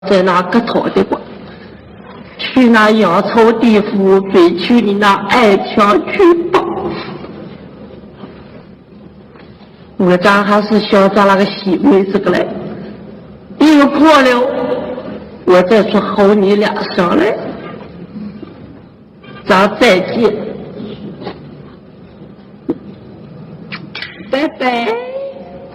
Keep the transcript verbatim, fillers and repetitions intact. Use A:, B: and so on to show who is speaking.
A: 在那个头的过，去那阳曹地府，背去你那爱枪去报。我咱还是想咱那个西妹子个来，有破了，我再说吼你俩声来，咱再见，拜拜。